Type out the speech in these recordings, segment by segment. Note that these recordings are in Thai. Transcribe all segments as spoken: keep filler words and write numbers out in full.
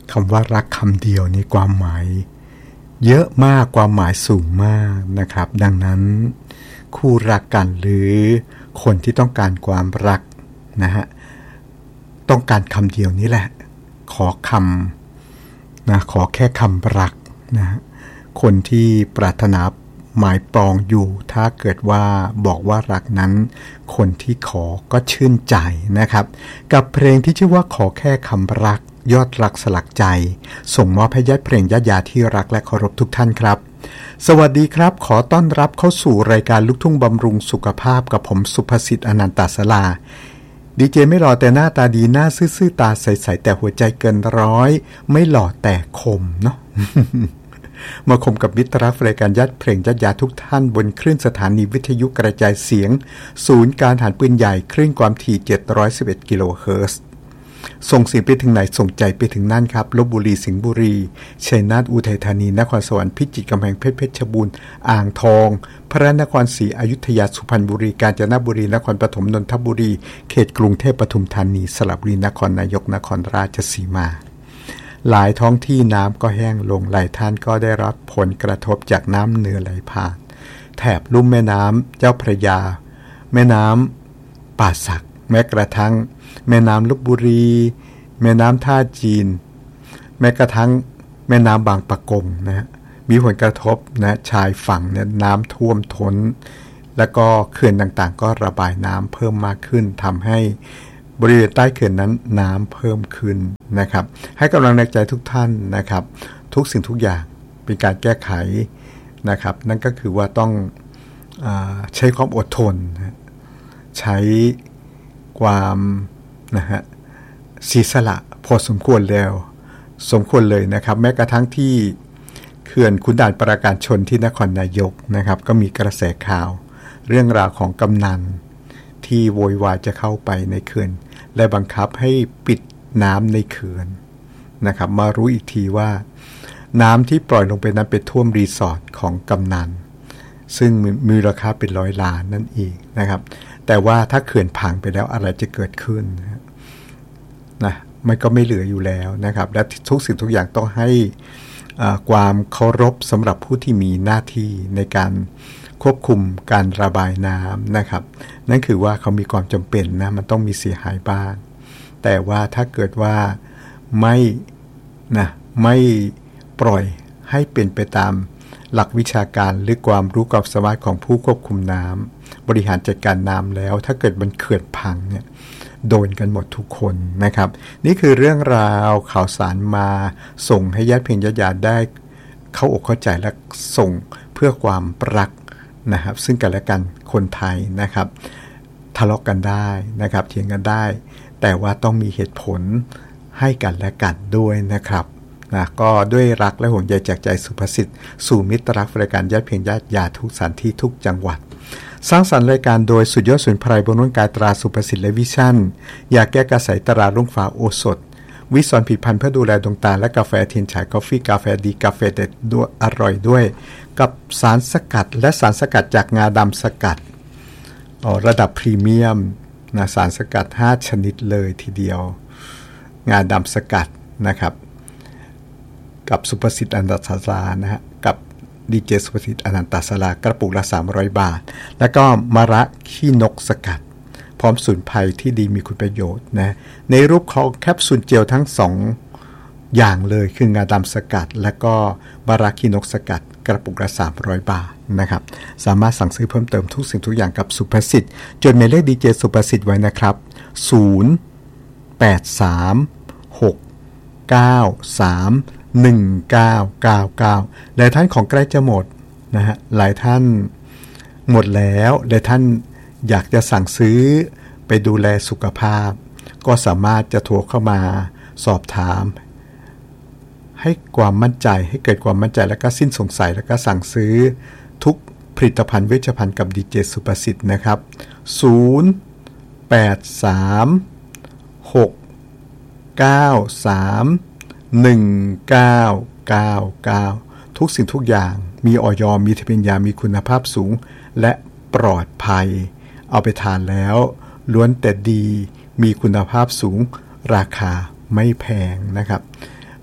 คำว่ารักคำเดียวนี่ความหมายเยอะมากความหมายสูงมากนะครับดังนั้นคู่รักกันหรือคนที่ต้องการความรักนะฮะต้องการคำเดียวนี้แหละขอคำนะขอแค่คำรักนะคนที่ปรารถนาหมายปองอยู่ถ้าเกิดว่าบอกว่ารักนั้นคนที่ขอก็ชื่นใจนะครับกับเพลงที่ชื่อว่าขอแค่คำรักยอดรักสลักใจส่งมอบให้ญาติเพลงญาติยาที่รักและเคารพทุกท่านครับสวัสดีครับขอต้อนรับเข้าสู่รายการลูกทุ่งบำรุงสุขภาพกับผมสุภสิทธิ์อนันตศราดีเจไม่หล่อแต่หน้าตาดีหน้าซื่อๆตาใสๆแต่หัวใจเกินร้อยไม่หล่อแต่คมเนาะ มาคมกับมิตรรักรายการญาติเพลงญาติยาทุกท่านบนคลื่นสถานีวิทยุกระจายเสียงศูนย์การทหารปืนใหญ่คลื่นความถี่เจ็ดร้อยสิบเอ็ดกิโลเฮิรตซ์ส่งเสียงไปถึงไหนส่งใจไปถึงนั่นครับลพบุรีสิงห์บุรีชัยนาทอุทัยธานีนครสวรรค์พิจิตรกำแพงเพชรเพชรบูรณ์อ่างทองพระนครศรีอยุธยาสุพรรณบุรีกาญจนบุรีนครปฐมนนทบุรีเขตกรุงเทพปทุมธานีสระบุรีนครนายกนครราชสีมาหลายท้องที่น้ำก็แห้งลงหลายท่านก็ได้รับผลกระทบจากน้ำเหนือไหลผ่านแถบลุ่มแม่น้ำเจ้าพระยาแม่น้ำป่าสักแม้กระทั่งแม่น้ำลพบุรีแม่น้ำท่าจีนแม้กระทั่งแม่น้ำบางปะกงนะมีผลกระทบนะชายฝั่งเนี่ยน้ำท่วมท้นแล้วก็เขื่อนต่างๆก็ระบายน้ำเพิ่มมากขึ้นทำให้บริเวณใต้เขื่อนนั้นน้ำเพิ่มขึ้นนะครับให้กำลังใจทุกท่านนะครับทุกสิ่งทุกอย่างเป็นการแก้ไขนะครับนั่นก็คือว่าต้องอ่าใช้ความอดทนใช้ความนะฮะเสียสละพอสมควรแล้วสมควรเลยนะครับแม้กระทั่งที่เขื่อนขุนด่านปราการชนที่นครนายกนะครับก็มีกระแสข่าวเรื่องราวของกำนันที่โวยวายจะเข้าไปในเขื่อนและบังคับให้ปิดน้ำในเขื่อนนะครับมารู้อีกทีว่าน้ำที่ปล่อยลงไปนั้นเป็นท่วมรีสอร์ทของกำนันซึ่งมีราคาเป็นร้อยล้านนั่นเองนะครับแต่ว่าถ้าเขื่อนพังไปแล้วอะไรจะเกิดขึ้นนะมันก็ไม่เหลืออยู่แล้วนะครับและทุกสิ่งทุกอย่างต้องให้ความเคารพสำหรับผู้ที่มีหน้าที่ในการควบคุมการระบายน้ำนะครับนั่นคือว่าเขามีความจำเป็นนะมันต้องมีเสียหายบ้างแต่ว่าถ้าเกิดว่าไม่นะไม่ปล่อยให้เป็นไปตามหลักวิชาการหรือความรู้ความสามารถของผู้ควบคุมน้ำบริหารจัดการน้ำแล้วถ้าเกิดมันเขื่อนพังเนี่ยโดนกันหมดทุกคนนะครับนี่คือเรื่องราวข่าวสารมาส่งให้ญาติเพลงญาติญาติได้เข้าอกเข้าใจและส่งเพื่อความรักนะครับซึ่งกันและกันคนไทยนะครับทะเลาะกันได้นะครับเถียงกันได้แต่ว่าต้องมีเหตุผลให้กันและกันด้วยนะครับนะก็ด้วยรักและห่วงใยจากใจสุภสิทธิ์สู่มิตรรักรายการญาติเพลงญาติญาทุกสถานที่ทุกจังหวัดสร้างสรรค์รายการโดยสุดยอดสมุนไพรบำรุงกายตราสุภสิทธิ์และวิชั่นยาแก้กระสายตราลุ่งฟ้าโอสถวิสรผิดพันธุ์เพื่อดูแลดวงตาและกาแฟเทียนฉายกาแฟกาแฟดีกาแฟเด็ดด้วยอร่อยด้วยกับสารสกัดและสารสกัดจากงาดำสกัดระดับพรีเมียมนะสารสกัดห้าชนิดเลยทีเดียวงาดำสกัดนะครับกับสุภสิทธิ์อนันตศรานะฮะกับดีเจสุภสิทธิ์อนันตศรากระปุกละสามร้อยบาทแล้วก็มะระขี้นกสกัดพร้อมสูนไพรที่ดีมีคุณประโยชน์นะในรูปของแคปซูลเจลทั้งสองอย่างเลยคืองาดำสกัดและก็มะระขี้นกสกัดกระปุกละสามร้อยบาทนะครับสามารถสั่งซื้อเพิ่มเติมทุกสิ่งทุกอย่างกับสุภสิทธิ์จดหมายเลขดีเจสุภสิทธิ์ไว้นะครับศูนย์ แปด สาม หก เก้า สาม หนึ่ง เก้า เก้า เก้าหลายท่านของใกล้จะหมดนะฮะหลายท่านหมดแล้วหลายท่านอยากจะสั่งซื้อไปดูแลสุขภาพก็สามารถจะโทรเข้ามาสอบถามให้ความมั่นใจให้เกิดความมั่นใจแล้วก็สิ้นสงสัยแล้วก็สั่งซื้อทุกผลิตภัณฑ์เวชภัณฑ์กับดีเจสุภสิทธิ์นะครับศูนย์ แปด สาม หก เก้า สาม หนึ่ง เก้า เก้า เก้าทุกสิ่งทุกอย่างมีอย.มีทะเบียนยามีคุณภาพสูงและปลอดภัยเอาไปทานแล้วล้วนแต่ดีมีคุณภาพสูงราคาไม่แพงนะครับ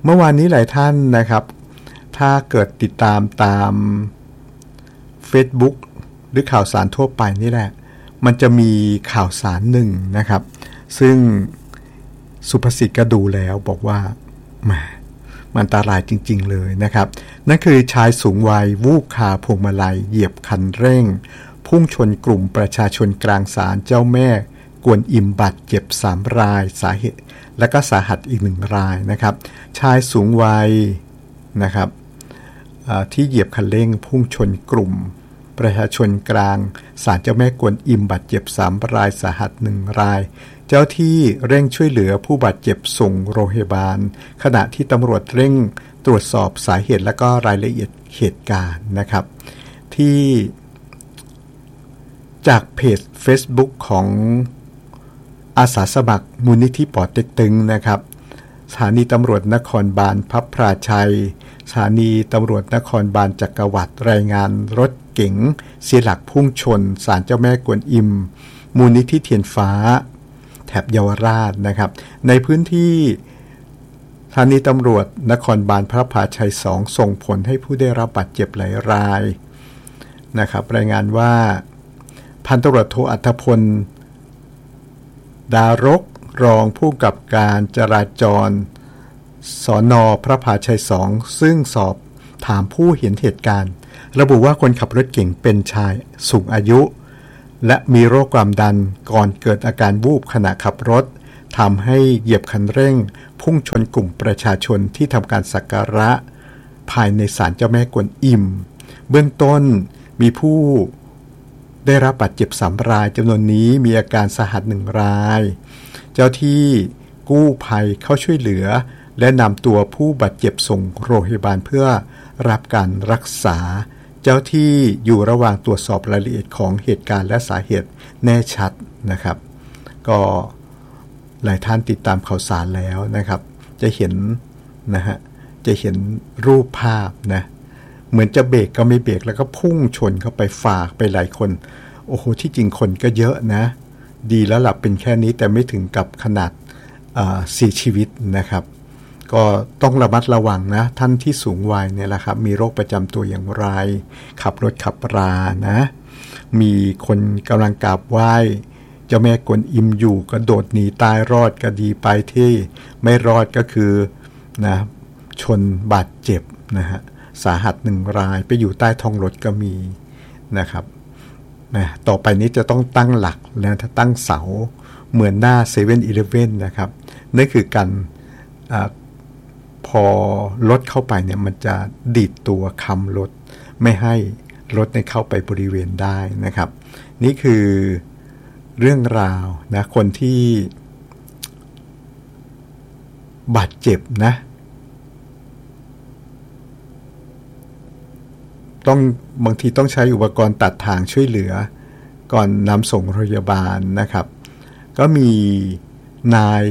เมื่อวานนี้หลายท่านนะครับถ้าเกิดติดตามตาม Facebook หรือข่าวสารทั่วไปนี่แหละมันจะมีข่าวสารหนึ่งนะครับซึ่งสุภสิทธิ์ก็ดูแล้วบอกว่าแหมมันอันตรายจริงๆเลยนะครับนั่นคือชายสูงวัยวูบคาพวงมาลัยเหยียบคันเร่งพุ่งชนกลุ่มประชาชนกลางศาลเจ้าแม่กวนอิมบาดเจ็บสามรายสาเหตุและก็สาหัสอีกหนึ่งรายนะครับชายสูงวัยนะครับที่เหยียบคันเร่งพุ่งชนกลุ่มประชาชนกลางศาลเจ้าแม่กวนอิมบาดเจ็บสามรายสาหัสหนึ่งรายเจ้าที่เร่งช่วยเหลือผู้บาดเจ็บส่งโรงพยาบาลขณะที่ตำรวจเร่งตรวจสอบสาเหตุและก็รายละเอียดเหตุการณ์นะครับที่จากเพจ Facebook ของอาสาสมัครมูลนิธิป่อเต็กตึงนะครับสถานีตำรวจนครบาลพระพราชัยสถานีตำรวจนครบาลจักรวรรดิรายงานรถเก๋งเสียหลักพุ่งชนศาลเจ้าแม่กวนอิมมูลนิธิเทียนฟ้าแถบเยาวราชนะครับในพื้นที่สถานีตำรวจนครบาลพระพราชัยสองส่งผลให้ผู้ได้รับบาดเจ็บหลายรายนะครับรายงานว่าพันตำรวจโทอัธพลดารกรองผู้กำกับการจราจรสน.พระพราชัยสองซึ่งสอบถามผู้เห็นเหตุการณ์ระบุว่าคนขับรถเก๋งเป็นชายสูงอายุและมีโรคความดันก่อนเกิดอาการวูบขณะขับรถทำให้เหยียบคันเร่งพุ่งชนกลุ่มประชาชนที่ทำการสักการะภายในศาลเจ้าแม่กวนอิมเบื้องต้นมีผู้ได้รับบาดเจ็บสามรายจำนวนนี้มีอาการสาหัสหนึ่งรายเจ้าที่กู้ภัยเข้าช่วยเหลือและนำตัวผู้บาดเจ็บส่งโรงพยาบาลเพื่อรับการรักษาเจ้าที่อยู่ระหว่างตรวจสอบรายละเอียดของเหตุการณ์และสาเหตุแน่ชัดนะครับก็หลายท่านติดตามข่าวสารแล้วนะครับจะเห็นนะฮะจะเห็นรูปภาพนะเหมือนจะเบรกก็ไม่เบรกแล้วก็พุ่งชนเข้าไปฝากไปหลายคนโอ้โหที่จริงคนก็เยอะนะดีแล้วหลับเป็นแค่นี้แต่ไม่ถึงกับขนาดเสียชีวิตนะครับก็ต้องระมัดระวังนะท่านที่สูงวัยเนี่ยแหละครับมีโรคประจำตัวอย่างไรขับรถขับรานะมีคนกำลังกราบไหว้เจ้าแม่กวนอิมอยู่กระโดดหนีตายรอดก็ดีไปที่ไม่รอดก็คือนะชนบาดเจ็บนะฮะสาหัสหนึ่งรายไปอยู่ใต้ท้องรถก็มีนะครับนะต่อไปนี้จะต้องตั้งหลักแล้วถ้าตั้งเสาเหมือนหน้า เซเว่น อีเลฟเว่น นะครับนั่นคือการอพอรถเข้าไปเนี่ยมันจะดีดตัวค้ำรถไม่ให้รถเข้าไปบริเวณได้นะครับนี่คือเรื่องราวนะคนที่บาดเจ็บนะต้องบางทีต้องใช้อุปกรณ์ตัดทางช่วยเหลือก่อนนำส่งโรงพยาบาลนะครับก็มีนาย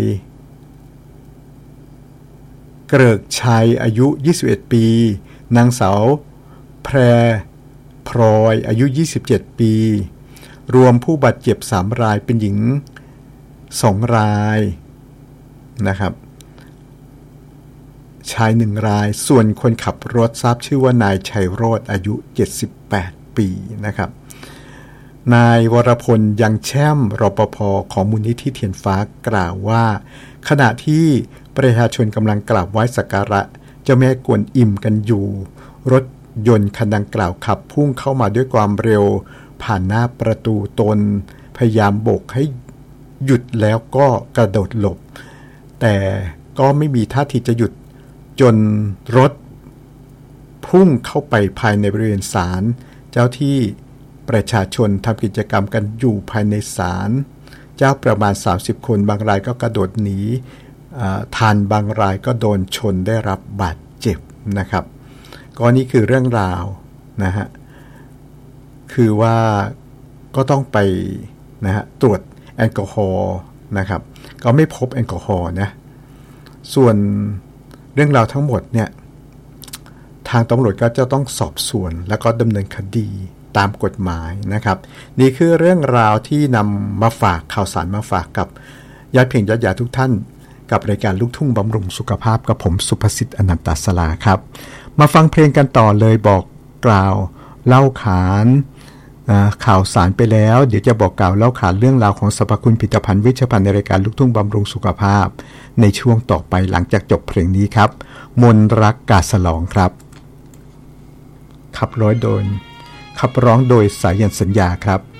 เกริกชัยอายุยี่สิบเอ็ดปีนางสาวแพรพลอยอายุยี่สิบเจ็ดปีรวมผู้บาดเจ็บสามรายเป็นหญิงสองรายนะครับชายหนึ่งรายส่วนคนขับรถทราบชื่อว่านายชัยโรจน์อายุเจ็ดสิบแปดปีนะครับนายวรพลยังแช่มรปภ.ของมูลนิธิเทียนฟ้ากล่าวว่าขณะที่ประชาชนกำลังกราบไหว้สักการะเจ้าแม่กวนอิมกันอยู่รถยนต์คันดังกล่าวขับพุ่งเข้ามาด้วยความเร็วผ่านหน้าประตูตนพยายามโบกให้หยุดแล้วก็กระโดดหลบแต่ก็ไม่มีท่าทีจะหยุดจนรถพุ่งเข้าไปภายในบริเวณศาลเจ้าที่ประชาชนทำกิจกรรมกันอยู่ภายในศาลเจ้าประมาณสามสิบคนบางรายก็กระโดดหนีทันบางรายก็โดนชนได้รับบาดเจ็บนะครับก็นี่คือเรื่องราวนะฮะคือว่าก็ต้องไปนะฮะตรวจแอลกอฮอล์นะครับก็ไม่พบแอลกอฮอล์นะส่วนเรื่องราวทั้งหมดเนี่ยทางตำรวจก็จะต้องสอบสวนแล้วก็ดำเนินคดีตามกฎหมายนะครับนี่คือเรื่องราวที่นำมาฝากข่าวสารมาฝากกับญาติเพียงญาติญาติทุกท่านกับรายการลูกทุ่งบำรุงสุขภาพกับผมสุภสิทธิ์อนันตศราครับมาฟังเพลงกันต่อเลยบอกกล่าวเล่าขานข่าวสารไปแล้วเดี๋ยวจะบอกกล่าวเล่าขานเรื่องราวของสรรพคุณผลิตภัณฑ์เวชภัณฑ์ในรายการลูกทุ่งบำรุงสุขภาพในช่วงต่อไปหลังจากจบเพลงนี้ครับมนรักกาสลองครับขับร้อยโดยขับร้องโดยสายันสัญญาครับ